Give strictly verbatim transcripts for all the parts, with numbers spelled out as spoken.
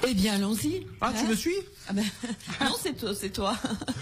Eh bien, allons-y. Ah, hein tu me suis? Ah ben, non, c'est toi, c'est toi.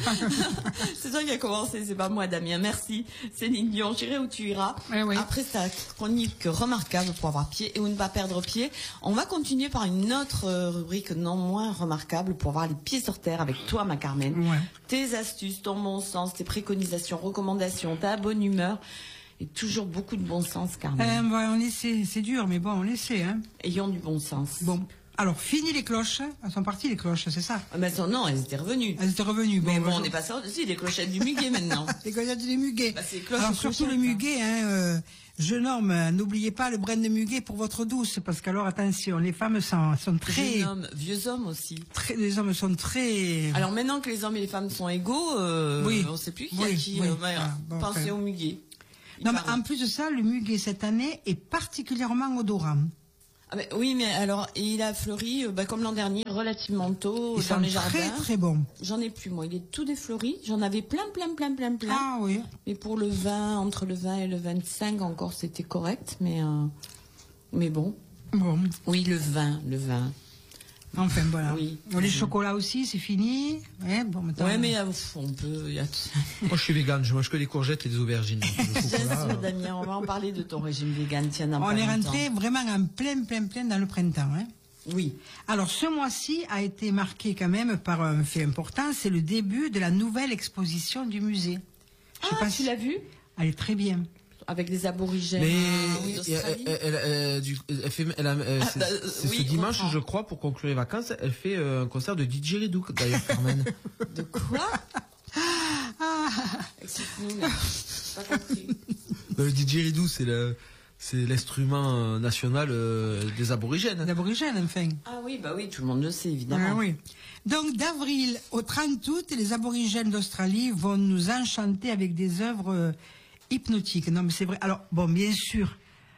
C'est toi qui a commencé, c'est pas moi, Damien. Merci. Céline Dion, j'irai où tu iras. Oui, oui. Après ta chronique remarquable pour avoir pied et ou ne pas perdre pied, on va continuer par une autre euh, rubrique non moins remarquable pour avoir les pieds sur terre avec toi, ma Carmen. Ouais. Tes astuces, ton bon sens, tes préconisations, recommandations, ta bonne humeur. Et toujours beaucoup de bon sens, Carmen. Euh, bah, on essaie, c'est dur, mais bon, on essaie, hein. Ayons du bon sens. Bon. Alors, fini les cloches. Elles sont parties, les cloches, c'est ça? Ah, mais non, elles étaient revenues. Elles étaient revenues. Mais bon, bon, bah, on est passé au-dessus des clochettes du muguet maintenant. Les clochettes du muguet. Bah, c'est les cloches Alors, aux surtout le clochettes, muguet, hein, euh, jeune homme, euh, n'oubliez pas le brin de muguet pour votre douce, parce qu'alors, attention, les femmes sont, sont très, Vieux hommes, vieux hommes aussi. très, les hommes sont très... Alors maintenant que les hommes et les femmes sont égaux, euh, Oui. on sait plus qui Oui, a qui. oui. euh, ouais, Ah, bon, pensez enfin. au muguet. Il Non, mais paraît. en plus de ça, le muguet, cette année, est particulièrement odorant. Ah, mais oui, mais alors il a fleuri, euh, bah, comme l'an dernier, relativement tôt Ils dans sont les jardins. très, très bons. J'en ai plus moi, il est tout défleuri. J'en avais plein, plein, plein, plein, plein. Ah oui. Mais pour le vingt, entre le vingt et le vingt-cinq encore, c'était correct, mais euh, mais bon. Bon. Oui, le vingt, le vingt. Enfin, voilà. Oui. Bon, les chocolats aussi, c'est fini. Ouais, bon, maintenant. Ouais, mais euh, on peut. Il y a... Moi, je suis vegan, je mange que des courgettes et des aubergines. Le Bien chocolat, sûr, euh, Damien, on va en parler de ton régime vegan. Tiens, dans On pas est longtemps. rentré vraiment en plein, plein, plein dans le printemps. Hein. Oui. Alors, ce mois-ci a été marqué quand même par un fait important, c'est le début de la nouvelle exposition du musée. Je sais Ah, pas tu si- l'as vu? Elle est très bien. Avec les aborigènes Mais euh, elle, d'Australie. elle, elle, elle, du- elle fait, elle a, elle- c'est bah, c'est oui, ce dimanche, comprends. je crois, pour conclure les vacances, elle fait euh, un concert de D J Redouk, d'ailleurs, Carmen. De quoi? Explique-nous, là. J'ai pas compris. Le D J Redouk, c'est le, c'est l'instrument euh, national euh, des aborigènes. D'aborigènes, enfin. Ah oui, bah oui, tout le monde le sait, évidemment. Ah oui. Donc, d'avril au trente août, les aborigènes d'Australie vont nous enchanter avec des œuvres euh, hypnotiques. Non, mais c'est vrai. Alors, bon, bien sûr,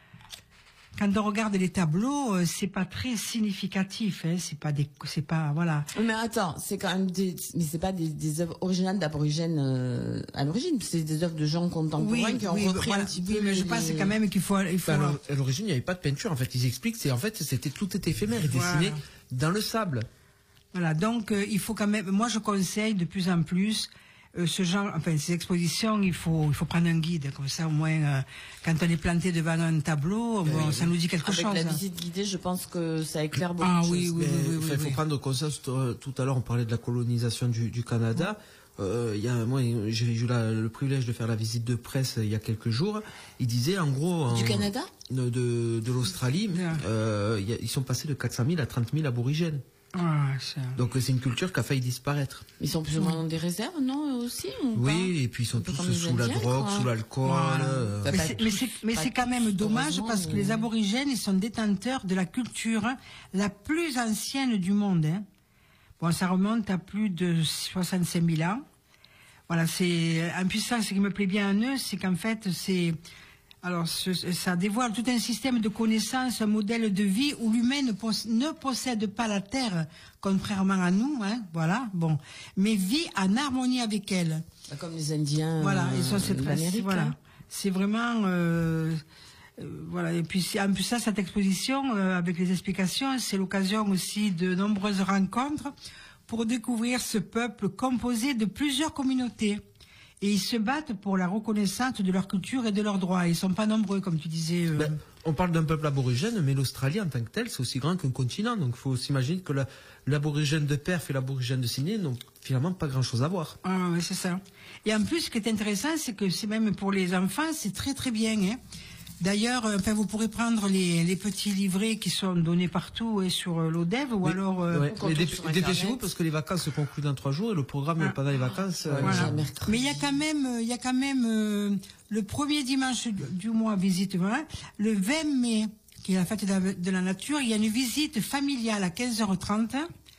quand on regarde les tableaux, euh, c'est pas très significatif. Hein, c'est pas des, c'est pas, voilà. Mais attends, c'est quand même des, mais c'est pas des, des œuvres originales d'aborigènes euh, à l'origine, c'est des œuvres de gens contemporains qui ont repris voilà. un petit Oui, peu. mais je les- pense quand même qu'il faut, il faut. Bah, alors, à l'origine, il n'y avait pas de peinture. En fait, ils expliquent, c'est en fait, c'était tout était éphémère et Voilà. dessiné dans le sable. Voilà, donc euh, il faut quand même. Moi, je conseille de plus en plus euh, ce genre, enfin ces expositions. Il faut, il faut prendre un guide, comme ça au moins, euh, quand on est planté devant un tableau, bon, ça nous dit quelque Avec chose. la visite guidée, je pense que ça éclaire beaucoup Ah de oui, choses. oui, Mais, oui, oui, enfin, oui, il faut oui. prendre conscience. Tout tout à l'heure, on parlait de la colonisation du, du Canada. Euh, il y a, moi, j'ai eu la- le privilège de faire la visite de presse il y a quelques jours. Il disait, en gros, en- Du Canada de, de, de l'Australie, Yeah. euh, il y a- ils sont passés de quatre cent mille à trente mille aborigènes. Ah, ça. Donc, euh, c'est une culture qui a failli disparaître. Ils sont plus ou moins dans des réserves, non, aussi ou Oui, et puis ils sont Un peu tous comme les sous la Indiens, drogue, quoi. sous l'alcool. Voilà. euh, Bah, Mais pas c'est- tous, mais c'est mais pas c'est quand même tous, dommage heureusement, parce que mais- les aborigènes, ils sont détenteurs de la culture la plus ancienne du monde. Hein. Bon, ça remonte à plus de soixante-cinq mille ans. Voilà, c'est en plus ça, ce qui me plaît bien en eux, c'est qu'en fait, c'est alors ce- ça dévoile tout un système de connaissances, un modèle de vie où l'humain ne, pos- ne possède pas la terre, contrairement à nous, hein, voilà, bon, mais vit en harmonie avec elle. Bah, comme les Indiens. Voilà, euh, ils sont c'est de très, l'Amérique, voilà, hein. c'est vraiment euh, euh, voilà. Et puis c'est- en plus ça, cette exposition euh, avec les explications, c'est l'occasion aussi de nombreuses rencontres pour découvrir ce peuple composé de plusieurs communautés. Et ils se battent pour la reconnaissance de leur culture et de leurs droits. Ils sont pas nombreux, comme tu disais. euh. Ben, on parle d'un peuple aborigène, mais l'Australie en tant que telle, c'est aussi grand qu'un continent. Donc, il faut s'imaginer que la- l'aborigène de Perth et l'aborigène de Sydney n'ont finalement pas grand-chose à voir. Ah oui, c'est ça. Et en plus, ce qui est intéressant, c'est que c'est même pour les enfants, c'est très très bien. Hein. D'ailleurs, euh, enfin, vous pourrez prendre les, les petits livrets qui sont donnés partout et sur euh, l'O D E V ou Mais- alors. euh, ouais, quand mais on dé- sur dépêchez-vous Internet. parce que les vacances se concluent dans trois jours et le programme Ah. pendant les vacances. euh, Voilà. j'ai mercredi. Mais il y a quand même, euh, il y a quand même euh, le premier dimanche du, du mois visite, voilà, le vingt mai, qui est la fête de la, de la nature, il y a une visite familiale à quinze heures trente.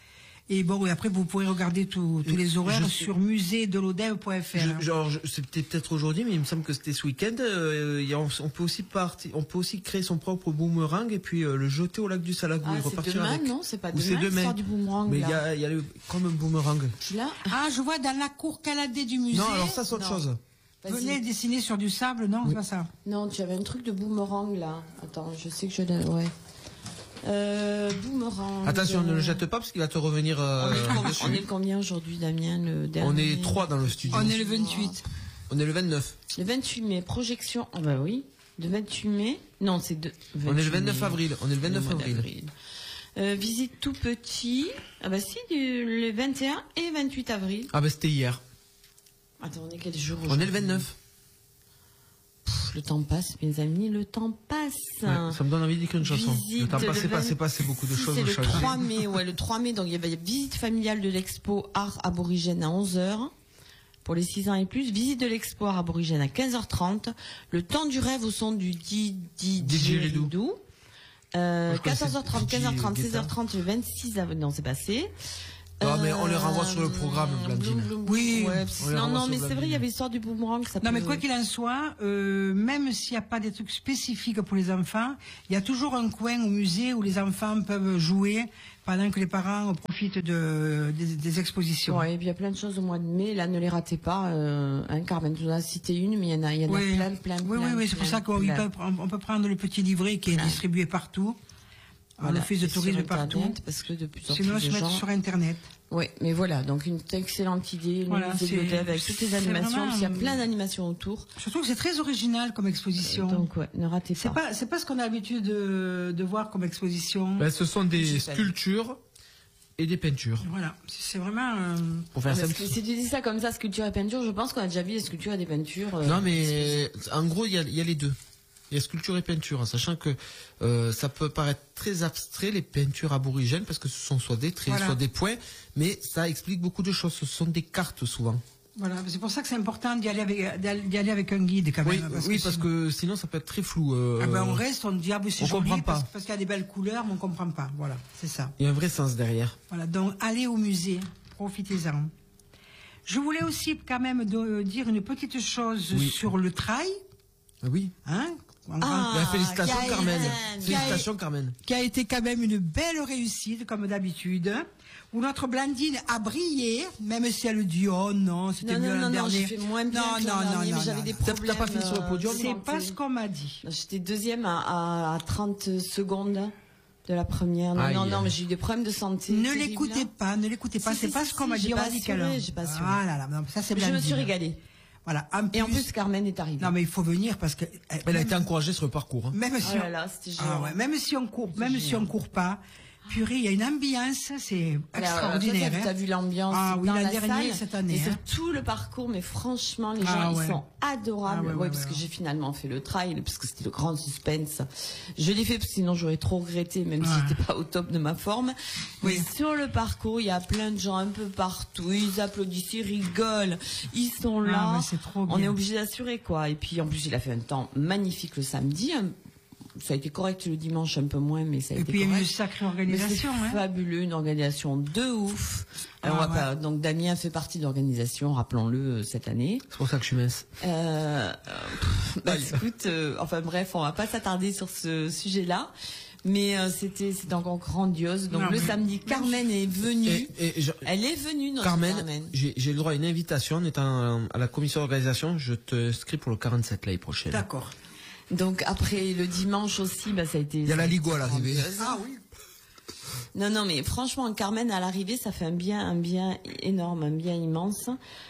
Et bon, oui, après vous pourrez regarder tous tous les horaires je- sur musée de l'O D E V point F R. Je- genre, je- c'était peut-être aujourd'hui, mais il me semble que c'était ce week-end. euh, il y a- on, on peut aussi partir, on peut aussi créer son propre boomerang et puis euh, le jeter au lac du Salagou Ah, et c'est repartir demain, avec. non? C'est pas Ou c'est demain, demain. l'histoire du boomerang, Mais il y là. a, il y a le, comme un boomerang. Tu l'as? Ah, je vois dans la cour caladée du musée. Non, alors ça c'est autre Non. chose. Vas-y. Venez dessiner sur du sable, non, c'est pas ça. Non, tu avais un truc de boomerang là. Attends, je sais que je l'ai. Ouais. Euh, boomerang. Attention, ne le jette pas parce qu'il va te revenir. Euh, on, est combien, on est combien aujourd'hui, Damien, le dernier? On est trois dans le studio. On est le vingt-huit. On est le vingt-neuf. Le vingt-huit mai, projection. Ah bah oui. Le vingt-huit mai. Non, c'est de. On est le vingt-neuf avril. On est le vingt-neuf avril. Euh, visite tout petit. Ah bah si, du, le vingt et un et vingt-huit avril. Ah bah c'était hier. Attends, on est quel jour? On est le vingt-neuf. Pff, le temps passe, mes amis, le temps passe. Ouais, ça me donne envie d'écrire une chanson. Visite Le temps passe, c'est le passé, passé beaucoup de si, choses. C'est le chaque jour. trois mai, ouais, le trois mai, donc il y a, il y a visite familiale de l'expo Art Aborigène à onze heures. Pour les six ans et plus, visite de l'expo Art Aborigène à quinze heures trente. Le temps du rêve au son du D J Ridou. Euh, quatorze heures trente, quinze heures trente, seize heures trente, le vingt-six avril. Non, c'est passé. Non, mais on les renvoie sur le programme, Blandine. Oui. Ouais, non, non, mais c'est vrai, il y avait avait l'histoire du boomerang. Ça Non, peut... mais quoi qu'il en soit, euh, même s'il n'y a pas des trucs spécifiques pour les enfants, il y a toujours un coin au musée où les enfants peuvent jouer pendant que les parents profitent de, des, des expositions. Ouais, et puis il y a plein de choses au mois de mai. Là, ne les ratez pas. Euh, hein, Carmen, tu en as cité une, mais il y en a, il y en a Oui. plein, plein, Oui, plein. oui, oui, c'est pour plein, ça qu'on plein. peut, on peut prendre le petit livret qui est Plein. distribué partout. Voilà, On fait de et sur tourisme Internet, partout. parce que de plus en Sinon, plus se de mettre gens... sur Internet. Oui, mais voilà, donc une excellente idée, Voilà, le musée de c'est- l'Odève avec toutes les c'est animations, vraiment, parce qu'il y a euh, plein d'animations autour. Surtout que c'est très original comme exposition. Donc ouais, ne ratez C'est pas. pas, c'est pas ce qu'on a l'habitude de, de voir comme exposition. Ben, ce sont des J'ai pas vu. sculptures et des peintures. Voilà, c'est vraiment. euh, Pour faire Ah, parce simple. que si tu dis ça comme ça, sculpture et peinture, je pense qu'on a déjà vu des sculptures et des peintures. euh, Non, mais en gros, il y a, il y a les deux. Il y a sculpture et peinture, en sachant que euh, ça peut paraître très abstrait, les peintures aborigènes, parce que ce sont soit des traits, Voilà. soit des points, mais ça explique beaucoup de choses. Ce sont des cartes, souvent. Voilà, c'est pour ça que c'est important d'y aller avec, d'y aller avec un guide quand Oui, même. oui, parce sinon- que sinon, ça peut être très flou. euh, Ah ben, on reste, on dit ah ben c'est on joli comprend parce, pas. parce qu'il y a des belles couleurs, mais on comprend pas. Voilà, c'est ça. Il y a un vrai sens derrière. Voilà, donc allez au musée, profitez-en. Je voulais aussi quand même de- dire une petite chose Oui. sur le trail, Ah oui. hein, en Ah, grand- Ben, félicitations, Gaëlle. Carmen. Gaëlle. Félicitations, Carmen. qui a été quand même une belle réussite comme d'habitude, où notre Blandine a brillé, même si elle dit oh non, c'était Non, mieux non, l'an non, non, dernier. j'ai fait moins bien Non, que l'an non, non, dernier, non, mais j'avais non, des non. T'as- problèmes. t'as pas fini sur le podium, euh, C'est santé. pas ce qu'on m'a dit. J'étais deuxième à, à, à trente secondes de la première. Non, Aïe. non, non, mais j'ai eu des problèmes de santé. Ne terribles, l'écoutez là. pas, ne l'écoutez pas. Si, C'est si, pas si, ce qu'on si, m'a j'ai dit pas radicalement. assuré, j'ai pas assuré. Ah là là, non, ça c'est Je me Blandine. suis régalée. Voilà. En Et en plus, Carmen est arrivée. non mais il faut venir parce que Elle a même, été encouragée sur le parcours. Hein. même si Oh on, là là, c'était ah géant. ouais, même si on court, même si géant. on court pas, purée, il y a une ambiance, c'est Alors, extraordinaire. toi, t'as- hein. t'as vu l'ambiance Ah oui, dans l'an la dernier, salle, cette année, et sur hein. tout le parcours, mais franchement, les gens, Ah ils ouais. sont adorables. Ah ouais, ouais, ouais, parce ouais, que ouais. j'ai finalement fait le trail, parce que c'était le grand suspense. Je l'ai fait, parce que sinon j'aurais trop regretté, même si Ouais. j'étais pas au top de ma forme. Oui. Mais sur le parcours, il y a plein de gens un peu partout. Ils applaudissent, ils rigolent, ils sont Ah, là. mais c'est trop On bien. est obligé d'assurer, quoi. Et puis, en plus, il a fait un temps magnifique le samedi. hein. Ça a été correct le dimanche, un peu moins, mais ça a Et été puis il y a correct. une sacrée Mais organisation. c'est hein. fabuleux, une organisation de ouf. Alors, Ah on va ouais. pas- donc Damien fait partie de l'organisation, rappelons-le, euh, cette année. C'est pour ça que je suis mince. Euh, euh, pff, bah, écoute, euh, enfin bref, on va pas s'attarder sur ce sujet-là. Mais euh, c'était c'était encore grandiose. Donc Non, le mais- samedi, Carmen est venue. Et, et je- Elle est venue, notre Carmen, Carmen. j'ai j'ai le droit à une invitation. En étant à la commission d'organisation, je te inscris pour le quarante-sept l'année prochaine. D'accord. Donc après le dimanche aussi, bah ça a été. Il y a la Ligo à l'arrivée. Ah oui. Non, non, mais franchement, Carmen à l'arrivée, ça fait un bien, un bien énorme, un bien immense.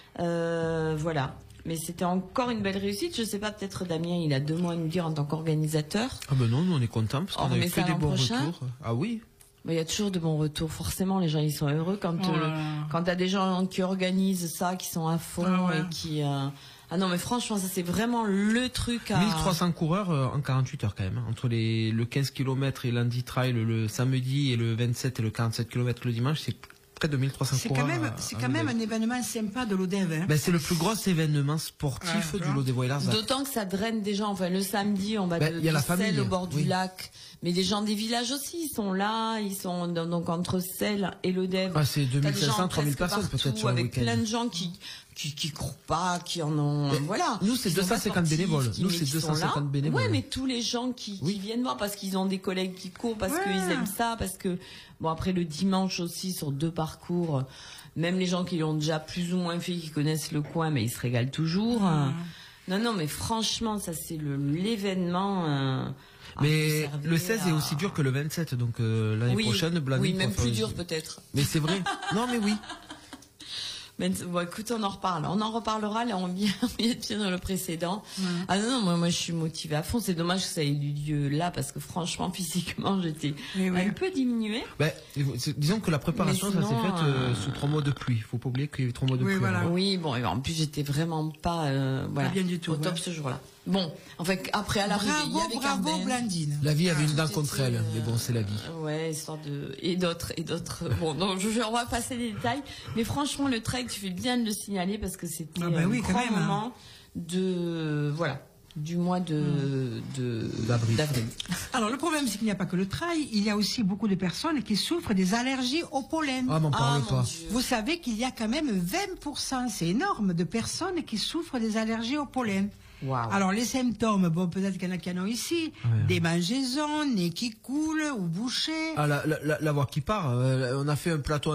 Euh, voilà. Mais c'était encore une belle réussite. Je sais pas, peut-être Damien, il a deux mots à nous dire en tant qu'organisateur. Ah ben non, nous on est contents parce On qu'on a remet eu ça que des l'an bons prochain retours. Ah oui. Mais il y a toujours de bons retours. Forcément, les gens, ils sont heureux quand Oh euh, là là. quand t'as des gens qui organisent ça, qui sont à fond Ah ouais. et qui. euh, Ah non, mais franchement, ça c'est vraiment le truc à. mille trois cents coureurs euh, en quarante-huit heures quand même. hein. Entre les, le quinze kilomètres et lundi trail le, le samedi et le vingt-sept et le quarante-sept kilomètres le dimanche, c'est près de mille trois cents C'est coureurs. quand même, à- c'est à quand même Lodève. un événement sympa de l'Odève. Hein. Ben, c'est le plus gros événement sportif Ouais, du voilà. Lodève Larzac. D'autant que ça draine des gens. Enfin, le samedi, on va Ben, de, il y a de la Celle famille, au bord oui. du lac. Mais des gens des villages aussi, ils sont là. Ils sont dans- donc entre Celle et Lodève. Ah, c'est deux T'as mille des cinq gens cents, trois mille presque personnes partout, peut-être sur le avec week-end. plein de gens qui qui qui courent pas, qui en ont. Mais voilà. nous, c'est Qui sont deux cent cinquante pas sportifs, bénévoles. qui- Nous, mais c'est qui deux cent sont là. cinquante bénévoles. Ouais, mais tous les gens qui, Oui. qui viennent voir parce qu'ils ont des collègues qui courent, parce Ouais. qu'ils aiment ça, parce que bon après le dimanche aussi sur deux parcours, même les gens qui l'ont déjà plus ou moins fait, qui connaissent le coin, mais ils se régalent toujours. Non, non, mais franchement, ça c'est le l'événement. euh, Mais Ah, le seize à... est aussi dur que le vingt-sept, donc euh, l'année oui, prochaine, Blandine. oui, même plus dur peut-être. Mais c'est vrai. Non, mais oui. Mais bon, écoute, on en reparle. On en reparlera. Là, on vient, on vient de finir dans le précédent. Ouais. Ah non, non, moi, moi, je suis motivée à fond. C'est dommage que ça ait eu lieu là, parce que franchement, physiquement, j'étais oui, oui. un peu diminuée. Ben, disons que la préparation, sinon, ça s'est fait euh, euh... sous trois mois de pluie. Faut pas oublier qu'il y a eu trois mois de Oui, pluie. voilà. Alors. Oui, bon, et en plus, j'étais vraiment pas, euh, voilà, pas bien du tout, au top ouais. ce jour-là. Bon, enfin, après, à l'arrivée, il y Bravo, avait bravo, Carmen. Blandine. La vie avait une dent C'était, contre elle, mais bon, c'est la vie. euh, ouais, histoire de, et d'autres, et d'autres. Bon, donc, je, on va passer les détails. Mais franchement, le trek, tu fais bien de le signaler parce que c'était Ah bah oui, un quand grand même, hein. moment de, voilà, du mois de, de, D'avril. d'avril. Alors, le problème, c'est qu'il n'y a pas que le trail, il y a aussi beaucoup de personnes qui souffrent des allergies au pollen. Ah, m'en parle Ah, mon pas. Dieu. Vous savez qu'il y a quand même vingt pour cent, c'est énorme, de personnes qui souffrent des allergies au pollen. Waouh. Alors, les symptômes, bon, peut-être qu'il y en a qui en ont ici, Ouais. des mangeaisons, nez qui coule ou bouché. Ah, la, la, la, la voix qui part. euh, on a fait un plateau